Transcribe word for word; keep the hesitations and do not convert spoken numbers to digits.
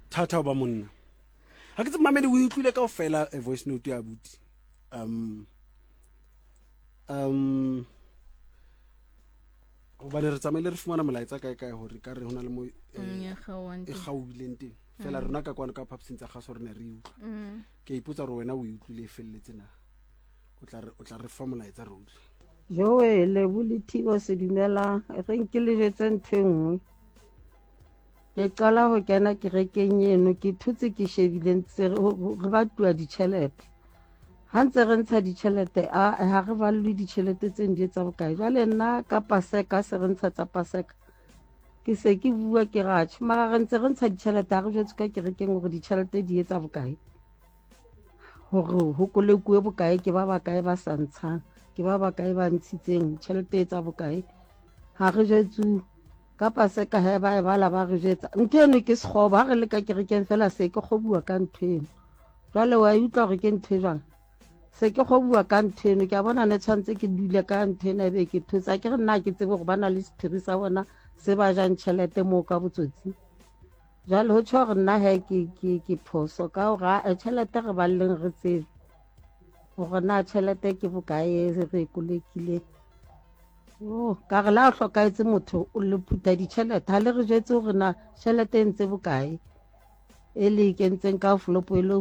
thata ba monna ha ke tsamamele o utlwile ka ofela a voice note ya buti um um go bane re tsamaile re fumana molaetsa kae kae hore ka re hona le mo e gaubileng teng fela rena ka kwana ka phapsing tsa gaso re ne re utlwa ke ipotsa re wena o utlwile felletse na o tla re o tla re fa molaetsa re utlwe Joele Bolithibo se dumelang re nke le jetse ntho e nngwe ke qala ho kena kerekeng eno ke thutse ke shebile ntse re batluwa ditjhelete ha ntse re ntsha ditjhelete a ha re balwe ditjhelete tse ndi etsa bokae jwale nna ka paseka se re ntsha tsa paseka ke se ke bua ke ra tjhe mara re ntse re ntsha ditjhelete ha re jwetse ka kerekeng hore ditjhelete di etsa bokae hore ho kolekuwe bokae ke ba bakae ba sa ntshang ke ba bakae ba ntshitseng tjhelete e tsa bokae ha re jwetse ka paseka ha ba e bala ba re jetsa ntho eno ke sekgobo ha re le ka kerekeng fela se ke kgobua ka ntho eno jwale wa utlwa hore ke ntho e jwang se ke kgobua ka ntho eno ke a bona ne tshwantse ke dule ka ntho ena e be ke thotsa ke re nna ke tsebe hore ba na le sephiri sa bona se ba jang tjhelete moo ka botsotsi jwale ho tjho hore nna he ke ke ke phoso ka hore a tjhelete re balleng re tsebe hore na tjhelete ke bokae re kolekile oh ka re la o hlokaetse motho o le phuta ditjhelete ha le re jwetse hore na tjhelete e ntse bokae e le kentseng ka flopo e le